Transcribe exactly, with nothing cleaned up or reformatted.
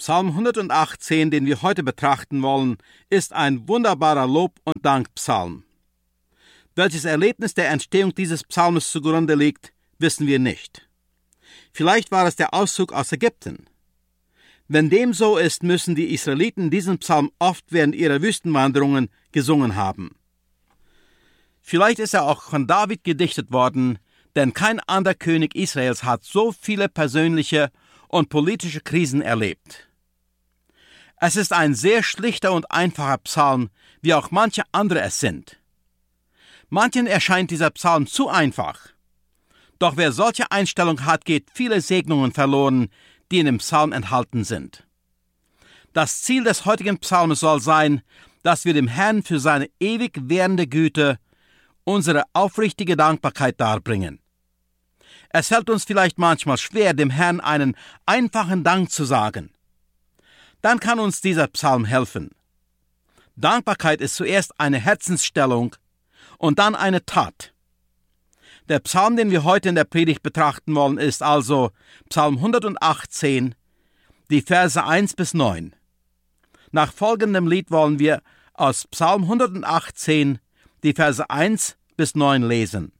Psalm hundertachtzehn, den wir heute betrachten wollen, ist ein wunderbarer Lob- und Dankpsalm. Welches Erlebnis der Entstehung dieses Psalmes zugrunde liegt, wissen wir nicht. Vielleicht war es der Auszug aus Ägypten. Wenn dem so ist, müssen die Israeliten diesen Psalm oft während ihrer Wüstenwanderungen gesungen haben. Vielleicht ist er auch von David gedichtet worden, denn kein anderer König Israels hat so viele persönliche und politische Krisen erlebt. Es ist ein sehr schlichter und einfacher Psalm, wie auch manche andere es sind. Manchen erscheint dieser Psalm zu einfach. Doch wer solche Einstellung hat, geht viele Segnungen verloren, die in dem Psalm enthalten sind. Das Ziel des heutigen Psalms soll sein, dass wir dem Herrn für seine ewig währende Güte unsere aufrichtige Dankbarkeit darbringen. Es fällt uns vielleicht manchmal schwer, dem Herrn einen einfachen Dank zu sagen. Dann kann uns dieser Psalm helfen. Dankbarkeit ist zuerst eine Herzensstellung und dann eine Tat. Der Psalm, den wir heute in der Predigt betrachten wollen, ist also Psalm hundertachtzehn, die Verse eins bis neun. Nach folgendem Lied wollen wir aus Psalm hundertachtzehn die Verse eins bis neun lesen.